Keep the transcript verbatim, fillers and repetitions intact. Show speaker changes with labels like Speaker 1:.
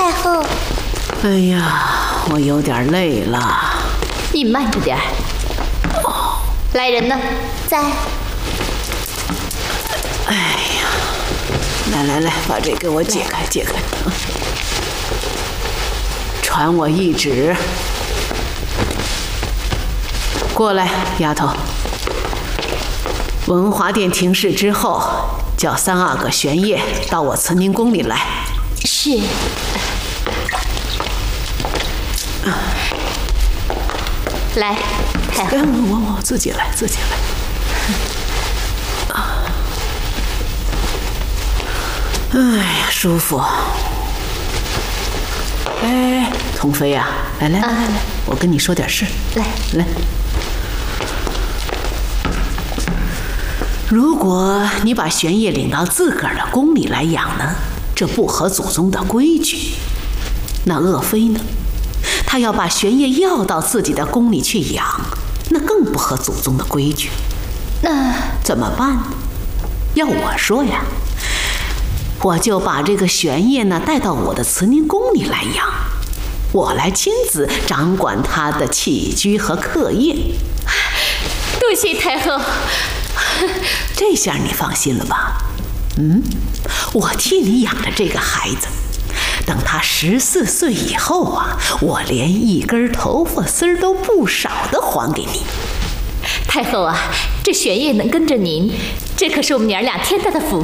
Speaker 1: 太后。
Speaker 2: 哎呀，我有点累了。
Speaker 3: 你慢着点儿。
Speaker 2: 哦，
Speaker 3: 来人呢？
Speaker 1: 在。
Speaker 2: 哎呀，来来来，把这给我解开，解开。传我懿旨。过来，丫头。文华殿停事之后，叫三阿哥玄烨到我慈宁宫里来。
Speaker 3: 是。来，太后。
Speaker 2: 我我我自己来，自己来。哎呀，舒服。哎，童妃呀、啊，来来来来，啊、我跟你说点事。
Speaker 3: 来
Speaker 2: 来。如果你把玄烨领到自个儿的宫里来养呢，这不合祖宗的规矩。那鄂妃呢，她要把玄烨要到自己的宫里去养，那更不合祖宗的规矩。
Speaker 3: 那
Speaker 2: 怎么办呢？要我说呀，我就把这个玄烨呢带到我的慈宁宫里来养，我来亲自掌管他的起居和课业。
Speaker 3: 多谢太后。
Speaker 2: 这下你放心了吧？嗯，我替你养着这个孩子，等他十四岁以后啊，我连一根头发丝儿都不少的还给你。
Speaker 3: 太后啊，这玄烨能跟着您，这可是我们娘俩天大的福